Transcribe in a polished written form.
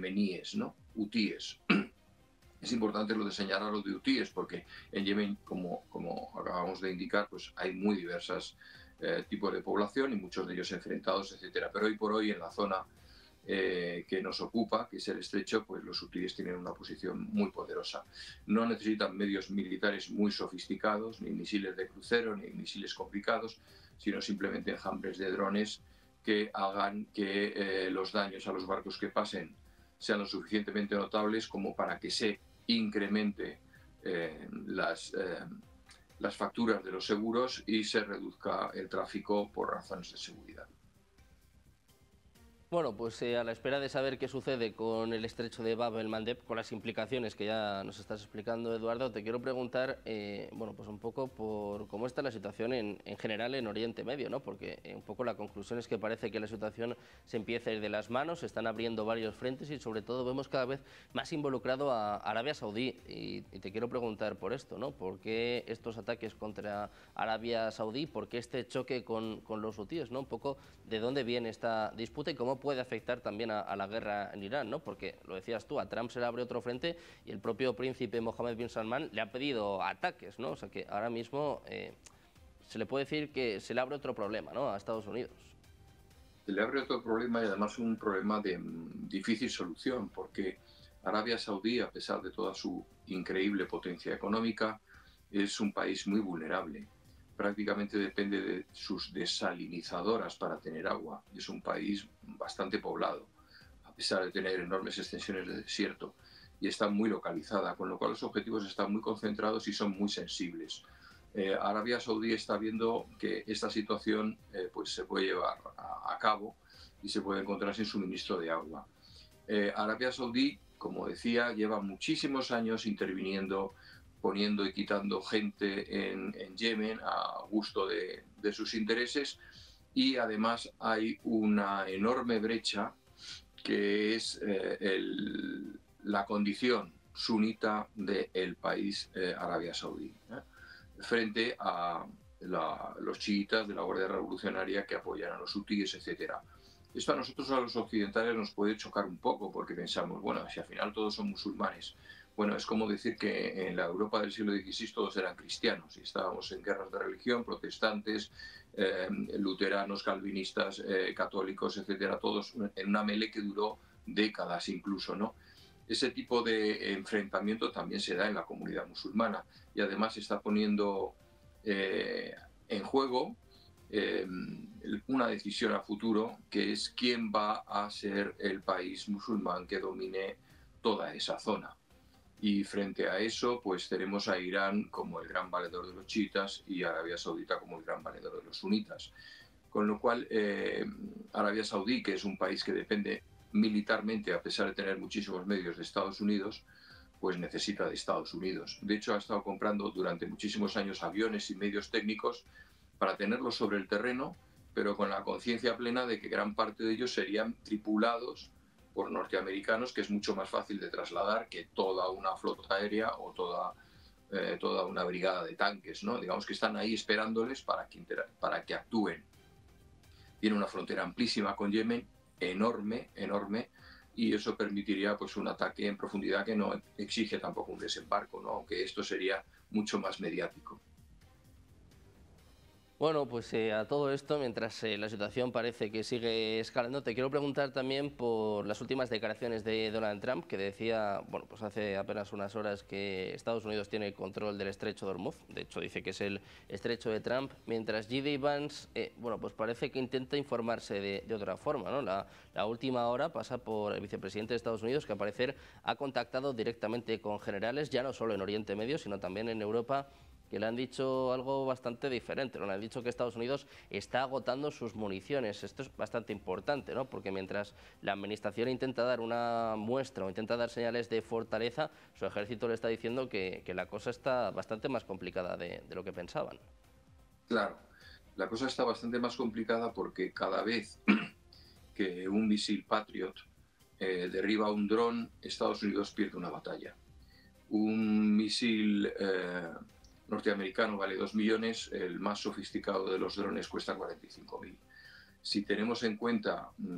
yemeníes, ¿no? Hutíes. Es importante lo de señalar lo de hutíes porque en Yemen, como acabamos de indicar, pues hay muy diversos tipos de población y muchos de ellos enfrentados, etcétera. Pero hoy por hoy en la zona que nos ocupa, que es el estrecho, pues los hutíes tienen una posición muy poderosa. No necesitan medios militares muy sofisticados, ni misiles de crucero, ni misiles complicados, sino simplemente enjambres de drones que hagan que los daños a los barcos que pasen sean lo suficientemente notables como para que se incremente las facturas de los seguros y se reduzca el tráfico por razones de seguridad. Bueno, pues a la espera de saber qué sucede con el estrecho de Bab el-Mandeb, con las implicaciones que ya nos estás explicando, Eduardo, te quiero preguntar, bueno, pues un poco por cómo está la situación en general en Oriente Medio, ¿no? Porque un poco la conclusión es que parece que la situación se empieza a ir de las manos, se están abriendo varios frentes y sobre todo vemos cada vez más involucrado a Arabia Saudí. Y te quiero preguntar por esto, ¿no? ¿Por qué estos ataques contra Arabia Saudí? ¿Por qué este choque con los hutíes, ¿no? Un poco de dónde viene esta disputa y cómo puede afectar también a la guerra en Irán, ¿no? Porque, lo decías tú, a Trump se le abre otro frente y el propio príncipe Mohammed bin Salman le ha pedido ataques, ¿no? O sea que ahora mismo se le puede decir que se le abre otro problema, ¿no?, a Estados Unidos. Se le abre otro problema y además un problema de difícil solución, porque Arabia Saudí, a pesar de toda su increíble potencia económica, es un país muy vulnerable. Prácticamente depende de sus desalinizadoras para tener agua. Es un país bastante poblado, a pesar de tener enormes extensiones de desierto, y está muy localizada, con lo cual los objetivos están muy concentrados y son muy sensibles. Arabia Saudí está viendo que esta situación pues se puede llevar a cabo y se puede encontrar sin suministro de agua. Arabia Saudí, como decía, lleva muchísimos años interviniendo, poniendo y quitando gente en Yemen a gusto de sus intereses, y además hay una enorme brecha que es la condición sunita del país Arabia Saudí, frente a los chiitas de la Guardia Revolucionaria que apoyan a los hutíes, etcétera. Esto a nosotros, a los occidentales, nos puede chocar un poco porque pensamos, bueno, si al final todos son musulmanes, bueno, es como decir que en la Europa del siglo XVI todos eran cristianos y estábamos en guerras de religión, protestantes, luteranos, calvinistas, católicos, etcétera, todos en una melee que duró décadas incluso, ¿no? Ese tipo de enfrentamiento también se da en la comunidad musulmana y además está poniendo en juego una decisión a futuro, que es quién va a ser el país musulmán que domine toda esa zona. Y frente a eso, pues tenemos a Irán como el gran valedor de los chiitas y Arabia Saudita como el gran valedor de los sunitas. Con lo cual, Arabia Saudí, que es un país que depende militarmente, a pesar de tener muchísimos medios, de Estados Unidos, pues necesita de Estados Unidos. De hecho, ha estado comprando durante muchísimos años aviones y medios técnicos para tenerlos sobre el terreno, pero con la conciencia plena de que gran parte de ellos serían tripulados por norteamericanos, que es mucho más fácil de trasladar que toda una flota aérea o toda una brigada de tanques, ¿no? Digamos que están ahí esperándoles para que actúen. Tiene una frontera amplísima con Yemen, enorme, enorme, y eso permitiría pues un ataque en profundidad que no exige tampoco un desembarco, ¿no? Aunque esto sería mucho más mediático. Bueno, pues a todo esto, mientras la situación parece que sigue escalando, te quiero preguntar también por las últimas declaraciones de Donald Trump, que decía, bueno, pues hace apenas unas horas que Estados Unidos tiene control del estrecho de Hormuz. De hecho, dice que es el estrecho de Trump, mientras J.D. Vance, bueno, pues parece que intenta informarse de otra forma, ¿no? La última hora pasa por el vicepresidente de Estados Unidos, que al parecer ha contactado directamente con generales, ya no solo en Oriente Medio, sino también en Europa, que le han dicho algo bastante diferente, ¿no? Le han dicho que Estados Unidos está agotando sus municiones. Esto es bastante importante, ¿no? Porque mientras la administración intenta dar una muestra o intenta dar señales de fortaleza, su ejército le está diciendo que la cosa está bastante más complicada de lo que pensaban. Claro, la cosa está bastante más complicada porque cada vez que un misil Patriot derriba un dron, Estados Unidos pierde una batalla. Un misil norteamericano vale 2 millones, el más sofisticado de los drones cuesta 45.000. Si tenemos en cuenta